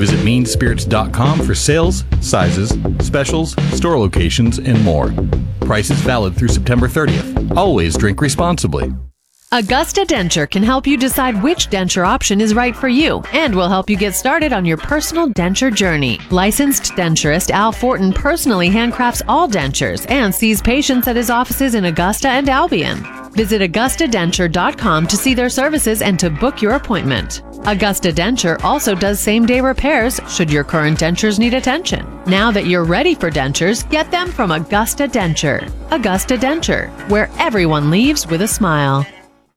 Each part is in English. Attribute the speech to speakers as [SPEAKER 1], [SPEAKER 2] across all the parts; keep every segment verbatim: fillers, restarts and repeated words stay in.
[SPEAKER 1] Visit mean spirits dot com for sales, sizes, specials, store locations, and more. Prices valid through September thirtieth. Always drink responsibly.
[SPEAKER 2] Augusta Denture can help you decide which denture option is right for you and will help you get started on your personal denture journey. Licensed denturist Al Fortin personally handcrafts all dentures and sees patients at his offices in Augusta and Albion. Visit augusta denture dot com to see their services and to book your appointment. Augusta Denture also does same-day repairs should your current dentures need attention. Now that you're ready for dentures, get them from Augusta Denture. Augusta Denture, where everyone leaves with a smile.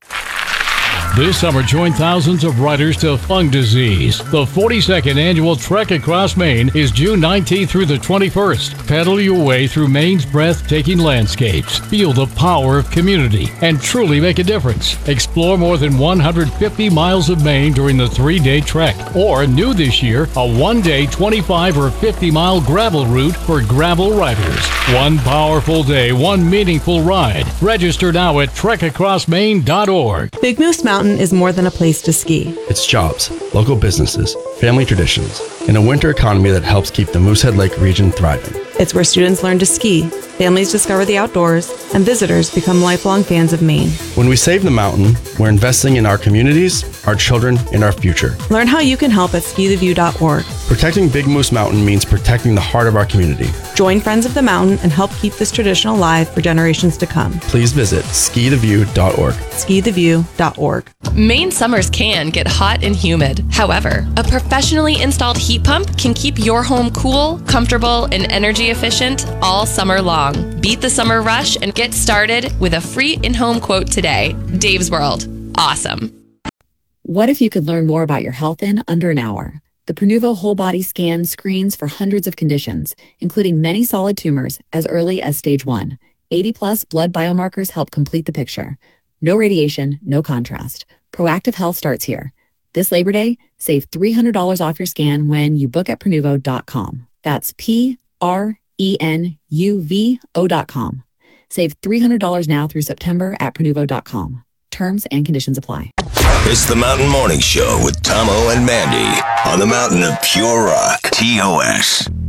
[SPEAKER 3] This summer, join thousands of riders to Lung Disease. The forty-second annual Trek Across Maine is June nineteenth through the twenty-first. Pedal your way through Maine's breathtaking landscapes. Feel the power of community and truly make a difference. Explore more than one hundred fifty miles of Maine during the three-day trek. Or, new this year, a one-day twenty-five or fifty mile gravel route for gravel riders. One powerful day, one meaningful ride. Register now at trek across maine dot org.
[SPEAKER 4] Big Moose Mountain is more than a place to ski.
[SPEAKER 5] It's jobs, local businesses, family traditions, and a winter economy that helps keep the Moosehead Lake region thriving.
[SPEAKER 4] It's where students learn to ski, families discover the outdoors, and visitors become lifelong fans of Maine.
[SPEAKER 5] When we save the mountain, we're investing in our communities, our children, and our future.
[SPEAKER 4] Learn how you can help at ski the view dot org.
[SPEAKER 5] Protecting Big Moose Mountain means protecting the heart of our community.
[SPEAKER 4] Join Friends of the Mountain and help keep this tradition alive for generations to come.
[SPEAKER 5] Please visit ski the view dot org.
[SPEAKER 4] ski the view dot org.
[SPEAKER 6] Maine summers can get hot and humid. However, a professionally installed heat pump can keep your home cool, comfortable, and energy efficient all summer long. Beat the summer rush and get started with a free in-home quote today. Dave's World. Awesome.
[SPEAKER 7] What if you could learn more about your health in under an hour? The Prenuvo Whole Body Scan screens for hundreds of conditions, including many solid tumors as early as stage one. eighty plus blood biomarkers help complete the picture. No radiation, no contrast. Proactive health starts here. This Labor Day, save three hundred dollars off your scan when you book at prenuvo dot com. That's P R E N U V O dot com. Save three hundred dollars now through September at prenuvo dot com. Terms and conditions apply.
[SPEAKER 8] It's the Mountain Morning Show with Tomo and Mandy on the mountain of pure rock, T O S.